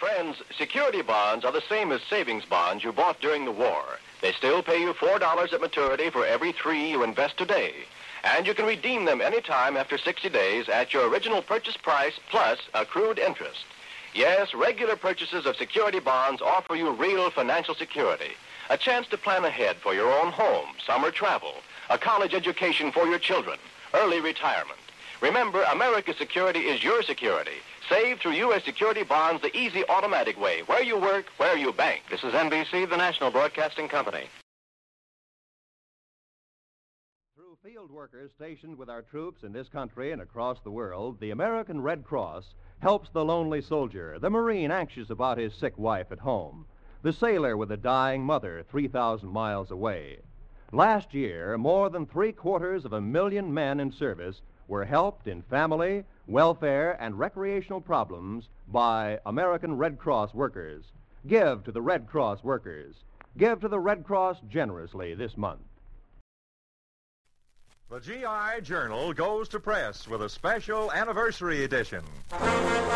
Friends, security bonds are the same as savings bonds you bought during the war. They still pay you $4 at maturity for every $3 you invest today. And you can redeem them anytime after 60 days at your original purchase price plus accrued interest. Yes, regular purchases of security bonds offer you real financial security. A chance to plan ahead for your own home, summer travel, a college education for your children, early retirement. Remember, America's security is your security. Save through U.S. security bonds the easy, automatic way, where you work, where you bank. This is NBC, the National Broadcasting Company. Through field workers stationed with our troops in this country and across the world, the American Red Cross helps the lonely soldier, the Marine anxious about his sick wife at home, the sailor with a dying mother 3,000 miles away. Last year, more than 750,000 men in service were helped in family, welfare, and recreational problems by American Red Cross workers. Give to the Red Cross workers. Give to the Red Cross generously this month. The GI Journal goes to press with a special anniversary edition.